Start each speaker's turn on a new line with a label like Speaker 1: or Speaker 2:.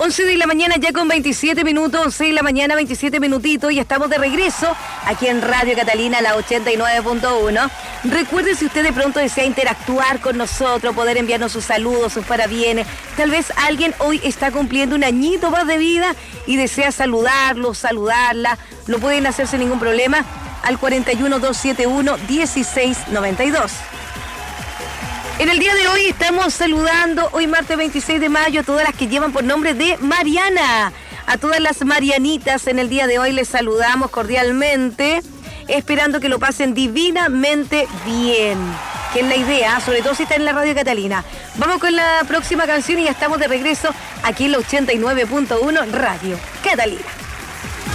Speaker 1: 11 de la mañana ya con 27 minutos, 11 de la mañana 27 minutitos y estamos de regreso aquí en Radio Catalina, la 89.1. Recuerde, si usted de pronto desea interactuar con nosotros, poder enviarnos sus saludos, sus parabienes, tal vez alguien hoy está cumpliendo un añito más de vida y desea saludarlo, saludarla, lo pueden hacer sin ningún problema al 41-271-1692. En el día de hoy estamos saludando, hoy martes 26 de mayo, a todas las que llevan por nombre de Mariana. A todas las Marianitas en el día de hoy les saludamos cordialmente, esperando que lo pasen divinamente bien, que es la idea, sobre todo si está en la Radio Catalina. Vamos con la próxima canción y ya estamos de regreso aquí en la 89.1 Radio Catalina.